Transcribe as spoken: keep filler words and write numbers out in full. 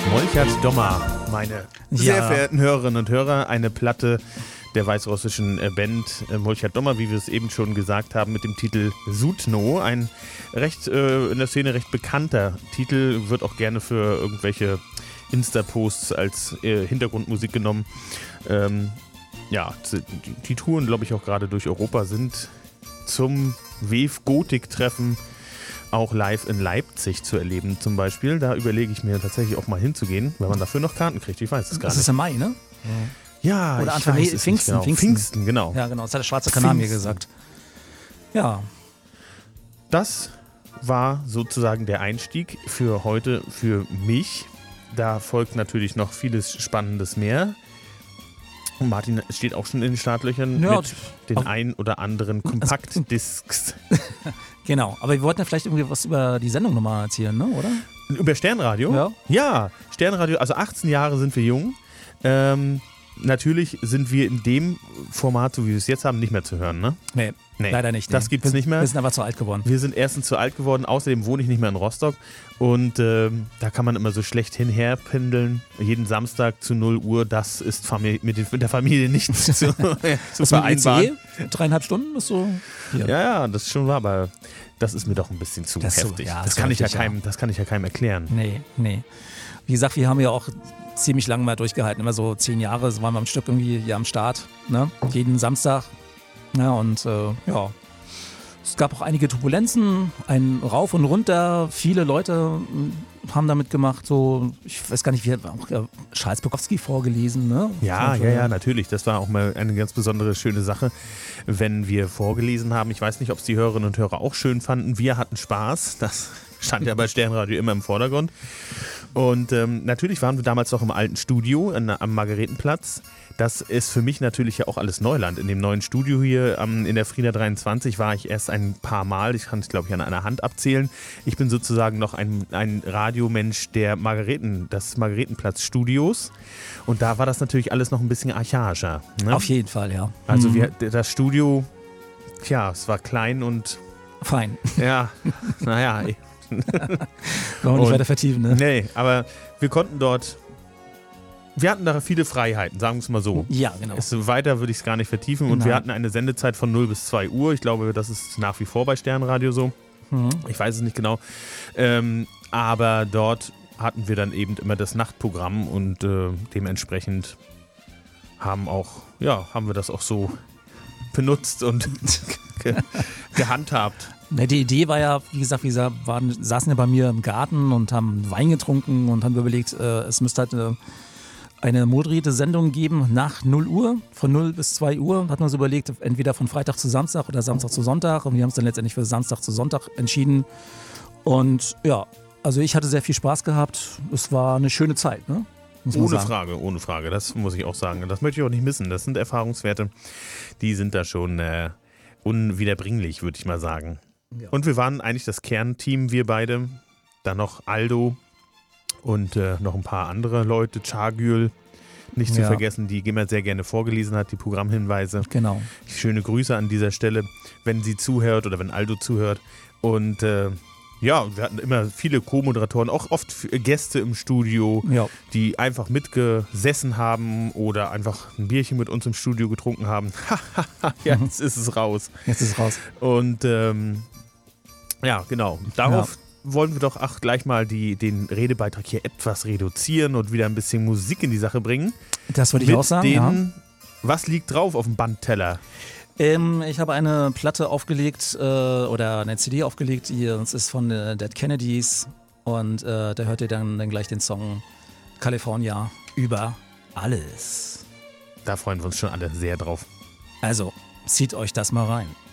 Molchat Doma, meine sehr Ja. verehrten Hörerinnen und Hörer, eine Platte der weißrussischen äh, Band äh, Molchat Doma, wie wir es eben schon gesagt haben, mit dem Titel Sutno, ein recht äh, in der Szene recht bekannter Titel, wird auch gerne für irgendwelche Insta-Posts als äh, Hintergrundmusik genommen. Ähm, ja, die, die Touren, glaube ich, auch gerade durch Europa sind zum W E F-Gotik-Treffen auch live in Leipzig zu erleben zum Beispiel. Da überlege ich mir tatsächlich auch mal hinzugehen, wenn man dafür noch Karten kriegt. Ich weiß es gar Das nicht. ist im Mai, ne? Ja, Oder ich Anfang weiß Mai, es Pfingsten, nicht genau. Pfingsten. Pfingsten, genau. Ja, genau. Das hat der schwarze Kanal mir Pfingsten. gesagt. Ja. Das war sozusagen der Einstieg für heute für mich. Da folgt natürlich noch vieles Spannendes mehr. Und Martin steht auch schon in den Startlöchern Ja, mit den auch- ein oder anderen Kompaktdiscs. Genau. Aber wir wollten ja vielleicht irgendwie was über die Sendung nochmal erzählen, ne? Oder? Über Sternradio? Ja. Ja, Sternradio, also achtzehn Jahre sind wir jung. Ähm, natürlich sind wir in dem Format, so wie wir es jetzt haben, nicht mehr zu hören, ne? Nee, Nee, leider nicht. das nee. gibt's wir, nicht mehr. Wir sind aber zu alt geworden. Wir sind erstens zu alt geworden, außerdem wohne ich nicht mehr in Rostock und ähm, da kann man immer so schlecht hinher pendeln. Jeden Samstag zu null Uhr, das ist Famili- mit, den, mit der Familie nichts zu, zu Das mit dem E vereinbaren. C E? Dreieinhalb Stunden ist so. Hier. Ja, ja, das ist schon wahr, aber das ist mir doch ein bisschen zu Das ist so- heftig. ja, das, so kann ich ja heftig, ja. keinem, das kann ich ja keinem erklären. Nee, nee. Wie gesagt, wir haben ja auch ziemlich lange mal durchgehalten. Immer so zehn Jahre so waren wir am Stück irgendwie hier am Start. Ne? Jeden Samstag. Ja, und äh, ja. Es gab auch einige Turbulenzen, ein Rauf und Runter. Viele Leute mh, haben damit gemacht. So, ich weiß gar nicht, wie hat auch äh, Charles Bukowski vorgelesen. Ne? Ja, Und, ja, äh, ja, natürlich. Das war auch mal eine ganz besondere, schöne Sache, wenn wir vorgelesen haben. Ich weiß nicht, ob es die Hörerinnen und Hörer auch schön fanden. Wir hatten Spaß. Das stand ja bei Sternradio immer im Vordergrund. Und ähm, natürlich waren wir damals noch im alten Studio an, am Margaretenplatz. Das ist für mich natürlich ja auch alles Neuland. In dem neuen Studio hier ähm, in der Frieda dreiundzwanzig war ich erst ein paar Mal. Ich kann es, glaube ich, an einer Hand abzählen. Ich bin sozusagen noch ein, ein Radiomensch der Margareten, des Margaretenplatz-Studios. Und da war das natürlich alles noch ein bisschen archaischer. Ne? Auf jeden Fall, ja. Also Mhm. wir, das Studio, tja, es war klein und Fein. ja, naja, Wollen wir nicht Und- weiter vertiefen, ne? nee, aber wir konnten dort, wir hatten da viele Freiheiten, sagen wir es mal so. Ja, genau. Es, weiter würde ich es gar nicht vertiefen und Nein. wir hatten eine Sendezeit von null bis zwei Uhr. Ich glaube, das ist nach wie vor bei Sternradio so. Mhm. Ich weiß es nicht genau. Ähm, aber dort hatten wir dann eben immer das Nachtprogramm und äh, dementsprechend haben auch, ja, haben wir das auch so benutzt und ge gehandhabt. Ne, die Idee war ja, wie gesagt, wir sa- waren, saßen ja bei mir im Garten und haben Wein getrunken und haben überlegt, äh, es müsste halt eine, eine moderierte Sendung geben nach null Uhr, von null bis zwei Uhr. Hatten wir uns überlegt, entweder von Freitag zu Samstag oder Samstag zu Sonntag. Und wir haben es dann letztendlich für Samstag zu Sonntag entschieden. Und ja, also ich hatte sehr viel Spaß gehabt. Es war eine schöne Zeit, ne? Muss man Ohne sagen. Frage, ohne Frage. Das muss ich auch sagen. Das möchte ich auch nicht missen. Das sind Erfahrungswerte, die sind da schon äh, unwiederbringlich, würde ich mal sagen. Ja. Und wir waren eigentlich das Kernteam, wir beide. Dann noch Aldo und äh, noch ein paar andere Leute. Çağgül, nicht zu Ja. vergessen, die immer sehr gerne vorgelesen hat, die Programmhinweise. Genau. Schöne Grüße an dieser Stelle, wenn sie zuhört oder wenn Aldo zuhört. Und äh, ja, wir hatten immer viele Co-Moderatoren, auch oft f- Gäste im Studio, Ja. die einfach mitgesessen haben oder einfach ein Bierchen mit uns im Studio getrunken haben. Jetzt ist es raus. Jetzt ist es raus. Und ähm, ja, genau. Darauf wollen wir doch auch gleich mal die, den Redebeitrag hier etwas reduzieren und wieder ein bisschen Musik in die Sache bringen. Das würde ich Mit auch sagen. den, ja. Was liegt drauf auf dem Bandteller? Ähm, ich habe eine Platte aufgelegt äh, oder eine C D aufgelegt, die das ist von äh, Dead Kennedys und äh, da hört ihr dann, dann gleich den Song California über alles. Da freuen wir uns schon alle sehr drauf. Also, zieht euch das mal rein.